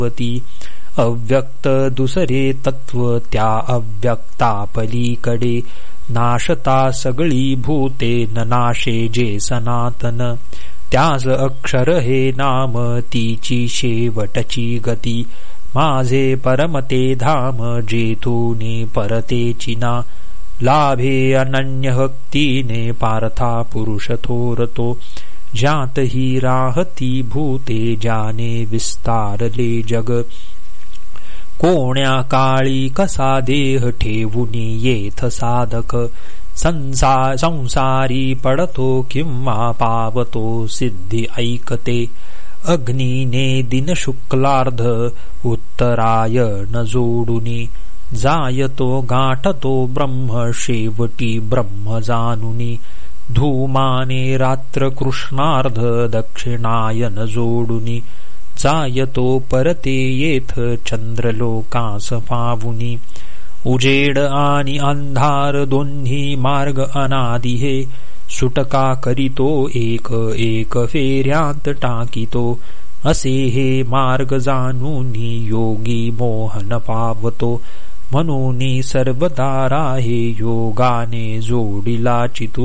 अव्यक्त दुसरे तत्व त्या अव्यक्ता पलीकडे, नाशता सगळी भूते न नाशे जे सनातन, त्यास अक्षर हे नाम तीची शेवटची गती, माझे परमते धाम जेथूने परतेची ना, लाभे अनन्य भक्तीने पार्था पुरुष थोरतो, ज्यात ही राहती भूते ज्याने विस्तारले जग, कोण्या काळी कसा देह ठेवुनी येथ साधक, संसारी पडतो किंवा पावतो सिद्धी ऐकते, अग्नीने दिन शुक्लार्ध उत्तरायण जोडुनी, जायतो गाठतो ब्रह्म शेवटी ब्रह्म जानुनी, धूमाने रात्र कृष्णार्ध दक्षिणायन जोडुनी, जायतो परते येथ चंद्रलोकास पावुनी, उजेड आणि अंधार दोन्ही मार्ग अनादि हे, सुटका करीतो एक एक फेऱ्यात टाकितो, असे हे मार्ग जाणूनी योगी मोहन पावतो, म्हणून सर्वदा राहे योगाने जोडिला चितू,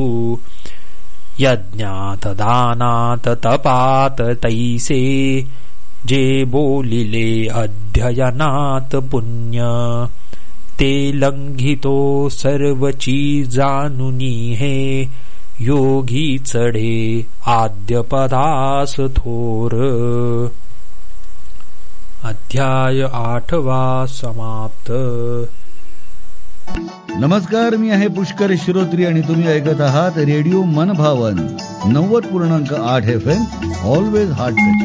यज्ञात दानात तपात तैसे, जे बोलिले अध्ययनात पुण्य, ते लंघितो सर्वची जानुनी हे, योगी चढे आद्यपदास थोर. अध्याय 8 समाप्त. नमस्कार, मी आहे पुष्कर श्रोत्री आणि तुम्ही ऐकत आहात रेडिओ मनभावन 90.8 FM. Always heart touch.